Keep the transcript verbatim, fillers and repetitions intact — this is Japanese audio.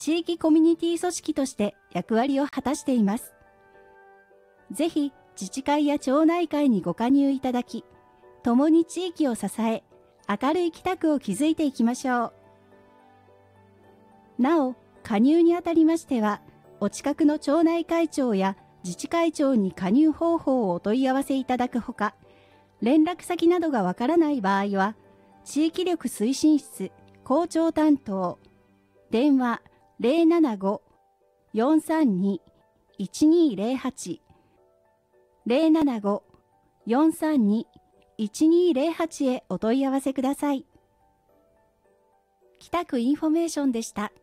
地域コミュニティ組織として役割を果たしています。ぜひ自治会や町内会にご加入いただき、共に地域を支え、明るい北区を築いていきましょう。なお、加入にあたりましては、お近くの町内会長や自治会長に加入方法をお問い合わせいただくほか、連絡先などがわからない場合は、地域力推進室校長担当、電話 ゼロななご よんさんに いちにゼロはち ゼロななご よんさんに いちにゼロはちへお問い合わせください。北区インフォメーションでした。